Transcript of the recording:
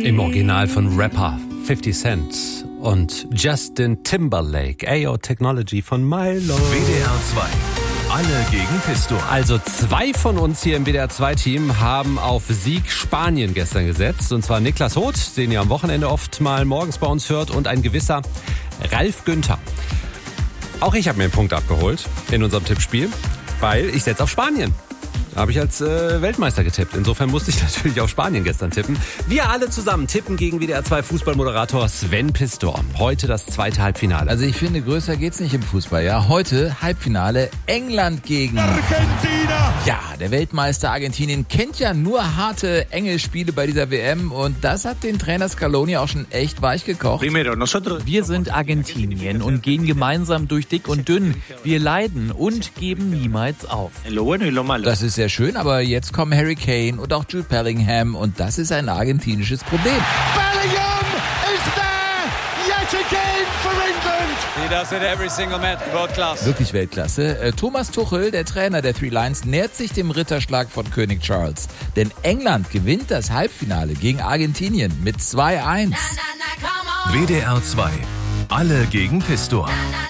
Im Original von Rapper 50 Cent und Justin Timberlake. AO Technology von Milo. WDR 2. Alle gegen Pistor. Also 2 von uns hier im WDR 2-Team haben auf Sieg Spanien gestern gesetzt. Und zwar Niklas Hoth, den ihr am Wochenende oft mal morgens bei uns hört, und ein gewisser Ralf Günther. Auch ich habe mir einen Punkt abgeholt in unserem Tippspiel, weil ich setze auf Spanien. Habe ich als Weltmeister getippt. Insofern musste ich natürlich auf Spanien gestern tippen. Wir alle zusammen tippen gegen WDR 2 Fußballmoderator Sven Pistor. Heute das zweite Halbfinale. Also ich finde, größer geht's nicht im Fußball. Ja, heute Halbfinale England gegen Argentina. Ja, der Weltmeister Argentinien kennt ja nur harte, enge Spiele bei dieser WM. Und das hat den Trainer Scaloni auch schon echt weich gekocht. Wir sind Argentinien und gehen gemeinsam durch dick und dünn. Wir leiden und geben niemals auf. Das ist sehr schön, aber jetzt kommen Harry Kane und auch Jude Bellingham und das ist ein argentinisches Problem. Bellingham is there yet again for England. He does it every single match. World class. Wirklich Weltklasse. Thomas Tuchel, der Trainer der Three Lions, nähert sich dem Ritterschlag von König Charles. Denn England gewinnt das Halbfinale gegen Argentinien mit 2-1. WDR 2. Alle gegen Pistor.